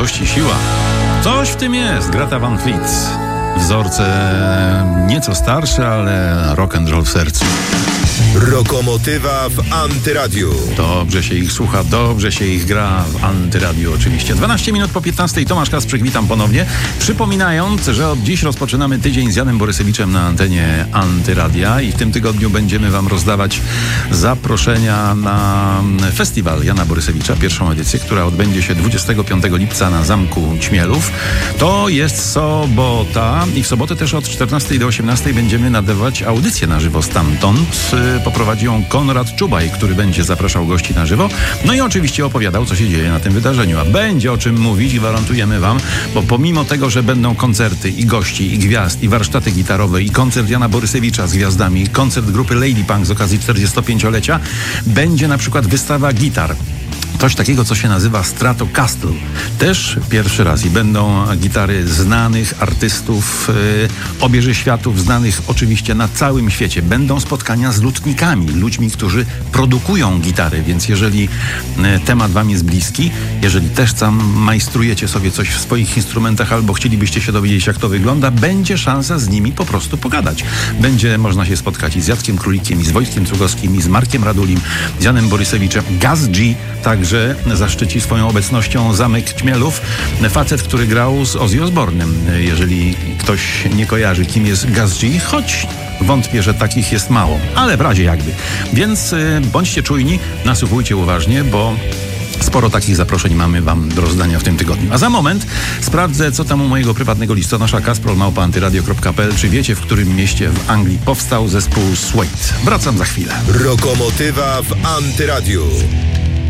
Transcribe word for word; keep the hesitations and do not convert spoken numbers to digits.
miłość i siła. Coś w tym jest. Greta Van Fleet. Wzorce nieco starsze, ale rock and roll w sercu. Rokomotywa w Antyradiu. Dobrze się ich słucha, dobrze się ich gra w Antyradiu oczywiście. dwanaście minut po piętnastej. Tomasz Kasprzyk, witam ponownie. Przypominając, że od dziś rozpoczynamy tydzień z Janem Borysewiczem na antenie Antyradia i w tym tygodniu będziemy wam rozdawać zaproszenia na festiwal Jana Borysewicza, pierwszą edycję, która odbędzie się dwudziestego piątego lipca na Zamku Ćmielów. To jest sobota i w sobotę też od czternastej do osiemnastej będziemy nadawać audycję na żywo stamtąd. Poprowadzi ją Konrad Czubaj, który będzie zapraszał gości na żywo. No i oczywiście opowiadał, co się dzieje na tym wydarzeniu. A będzie o czym mówić i gwarantujemy wam, bo pomimo tego, że będą koncerty i gości, i gwiazd, i warsztaty gitarowe, i koncert Jana Borysewicza z gwiazdami, i koncert grupy Lady Punk z okazji czterdziestopięciolecia, będzie na przykład wystawa gitar. Coś takiego, co się nazywa Stratocaster. Też pierwszy raz i będą gitary znanych artystów, yy, obieży światów, znanych oczywiście na całym świecie. Będą spotkania z lutnikami, ludźmi, którzy produkują gitary, więc jeżeli yy, temat wam jest bliski, jeżeli też tam majstrujecie sobie coś w swoich instrumentach albo chcielibyście się dowiedzieć, jak to wygląda, będzie szansa z nimi po prostu pogadać. Będzie można się spotkać i z Jackiem Królikiem, i z Wojtkiem Cugowskim, i z Markiem Radulim, z Janem Borysewiczem. Gaz G także zaszczyci swoją obecnością Zamek Ćmielów. Facet, który grał z Ozzy Osbournem. Jeżeli ktoś nie kojarzy, kim jest Gaz G, choć wątpię, że takich jest mało, ale w razie jakby. Więc y, bądźcie czujni, nasłuchujcie uważnie, bo sporo takich zaproszeń mamy wam do rozdania w tym tygodniu. A za moment sprawdzę, co tam u mojego prywatnego listonosza kasprol małpa antyradio kropka p l. Czy wiecie, w którym mieście w Anglii powstał zespół Suede? Wracam za chwilę. Rokomotywa w Antyradiu.